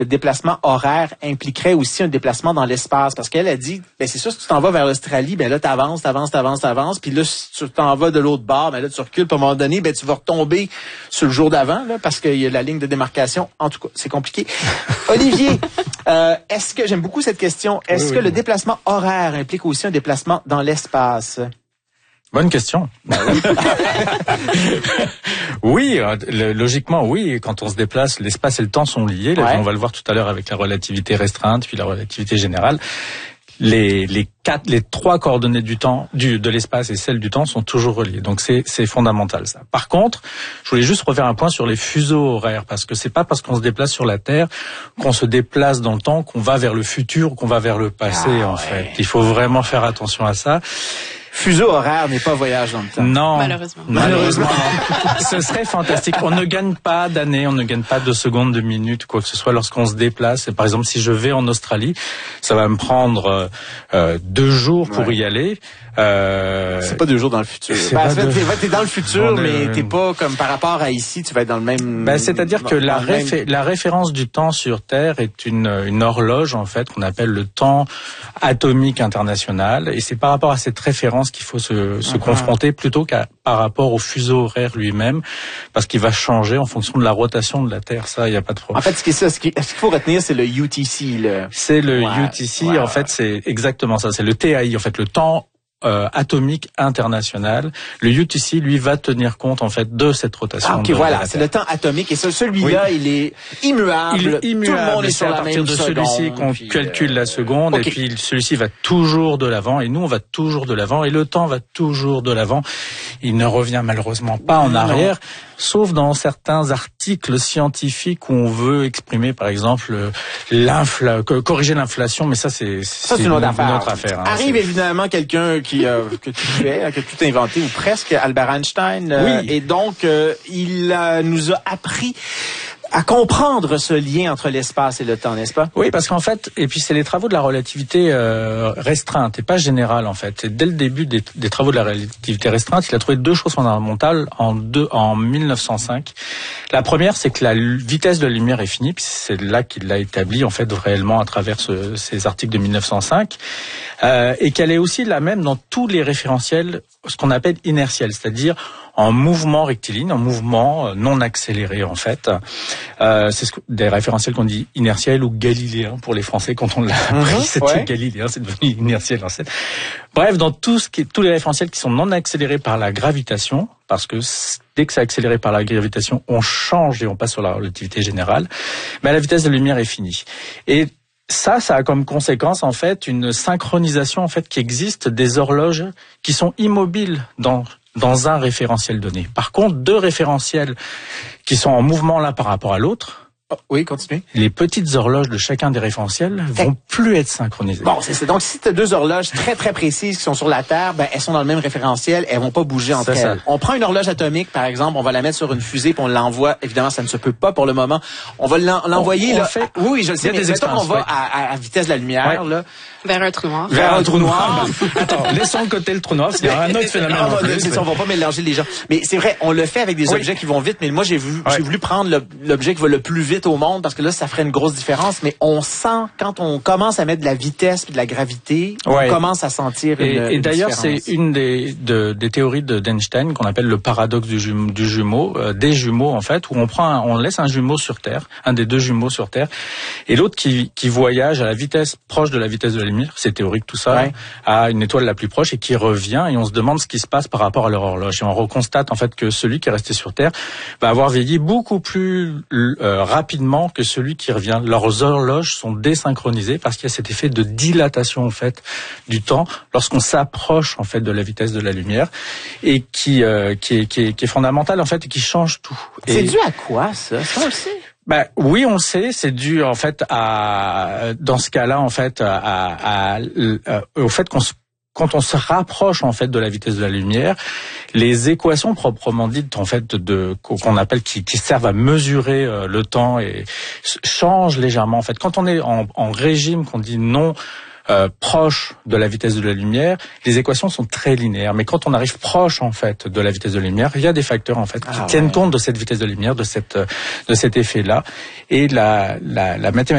le déplacement horaire impliquerait aussi un déplacement dans l'espace. Parce qu'elle a dit, ben c'est sûr, si tu t'en vas vers l'Australie, ben là, t'avances. Puis là, si tu t'en vas de l'autre bord, ben là, tu recules. Puis à un moment donné, ben tu vas retomber sur le jour d'avant, là, parce qu'il y a la ligne de démarcation. En tout cas, c'est compliqué. Olivier, est-ce que, j'aime beaucoup cette question, est-ce que le déplacement horaire implique aussi un déplacement dans l'espace? Bonne question. Oui, logiquement, oui. Quand on se déplace, l'espace et le temps sont liés. Ouais. On va le voir tout à l'heure avec la relativité restreinte, puis la relativité générale. Les trois coordonnées du temps, de l'espace et celles du temps sont toujours reliées. Donc c'est fondamental ça. Par contre, je voulais juste refaire un point sur les fuseaux horaires, parce que c'est pas parce qu'on se déplace sur la Terre qu'on se déplace dans le temps, qu'on va vers le futur ou qu'on va vers le passé en fait. Il faut vraiment faire attention à ça. Fuseau horaire n'est pas voyage dans le temps. Non. Malheureusement. Ce serait fantastique. On ne gagne pas d'années, on ne gagne pas de secondes, de minutes, quoi que ce soit lorsqu'on se déplace. Et par exemple, si je vais en Australie, ça va me prendre 2 jours pour y aller. C'est pas 2 jours dans le futur. T'es dans le futur, mais t'es pas comme par rapport à ici, tu vas être dans le même... c'est-à-dire que la référence du temps sur Terre est une horloge, en fait, qu'on appelle le temps atomique international. Et c'est par rapport à cette référence qu'il faut se confronter plutôt qu'à par rapport au fuseau horaire lui-même, parce qu'il va changer en fonction de la rotation de la Terre. Ça, il n'y a pas de problème. En fait, ce qu'il faut retenir, c'est le UTC. C'est le UTC, en fait, c'est exactement ça. C'est le TAI, en fait, le temps atomique international. Le UTC, lui, va tenir compte, en fait, de cette rotation. Ok, voilà, c'est le temps atomique. Et celui-là, il est immuable. Il est immuable. Tout le monde est sur la même seconde. C'est à partir de celui-ci qu'on calcule la seconde. Okay. Et puis, celui-ci va toujours de l'avant. Et nous, on va toujours de l'avant. Et le temps va toujours de l'avant. Il ne revient malheureusement pas en arrière. Sauf dans certains articles scientifiques où on veut exprimer, par exemple, corriger l'inflation, mais ça, c'est une autre affaire. Hein, arrive évidemment quelqu'un que tu tout inventé, ou presque, Albert Einstein, et donc il nous a appris à comprendre ce lien entre l'espace et le temps, n'est-ce pas? Oui, parce qu'en fait, et puis c'est les travaux de la relativité restreinte et pas générale en fait. Et dès le début des travaux de la relativité restreinte, il a trouvé 2 choses fondamentales en 1905. La première, c'est que la vitesse de la lumière est finie, puis c'est là qu'il l'a établi en fait réellement à travers ces articles de 1905, et qu'elle est aussi la même dans tous les référentiels, ce qu'on appelle inertiels, c'est-à-dire en mouvement rectiligne, en mouvement non accéléré en fait. C'est des référentiels qu'on dit inertiels ou galiléens pour les Français quand on l'a appris. C'était galiléen, c'est devenu inertiel en fait. Bref, dans tous les référentiels qui sont non accélérés par la gravitation, parce que dès que c'est accéléré par la gravitation, on change et on passe sur la relativité générale, mais la vitesse de la lumière est finie. Et ça a comme conséquence en fait une synchronisation en fait qui existe des horloges qui sont immobiles dans un référentiel donné. Par contre, 2 référentiels qui sont en mouvement l'un par rapport à l'autre. Oui, continuez. Les petites horloges de chacun des référentiels vont plus être synchronisées. Bon, c'est donc si tu as 2 horloges très très précises qui sont sur la Terre, ben elles sont dans le même référentiel, elles vont pas bouger entre elles. On prend une horloge atomique par exemple, on va la mettre sur une fusée puis on l'envoie. Évidemment, ça ne se peut pas pour le moment. On va l'envoyer là. Oui, je le sais. Mais mettons qu'on va à vitesse de la lumière là. Vers un trou noir. Vers un trou noir. Attends, laissons de côté le trou noir, il y a un autre phénomène. On va pas mélanger les gens. Mais c'est vrai, on le fait avec des objets qui vont vite, mais moi j'ai voulu prendre l'objet qui va le plus vite au monde parce que là ça ferait une grosse différence, mais on sent quand on commence à mettre de la vitesse et de la gravité, on commence à sentir une d'ailleurs différence. C'est une des théories d'Einstein qu'on appelle le paradoxe du jumeau, des jumeaux en fait, où on laisse un jumeau sur Terre, un des 2 jumeaux sur Terre, et l'autre qui voyage à la vitesse proche de la vitesse de la lumière, c'est théorique tout ça, à une étoile la plus proche et qui revient, et on se demande ce qui se passe par rapport à leur horloge. Et on reconstate en fait que celui qui est resté sur Terre va avoir vieilli beaucoup plus rapidement que celui qui revient. Leurs horloges sont désynchronisées parce qu'il y a cet effet de dilatation en fait du temps lorsqu'on s'approche en fait de la vitesse de la lumière, et qui est fondamental en fait et qui change tout. C'est dû à quoi ça? Ça on le sait. Oui, on le sait, c'est dû en fait dans ce cas-là en fait au fait quand on se rapproche en fait de la vitesse de la lumière, les équations proprement dites en fait qu'on appelle qui servent à mesurer le temps et changent légèrement en fait. Quand on est en régime qu'on dit non proche de la vitesse de la lumière, les équations sont très linéaires. Mais quand on arrive proche en fait de la vitesse de la lumière, il y a des facteurs en fait qui tiennent compte de cette vitesse de la lumière, de cet effet-là. Et la mathématique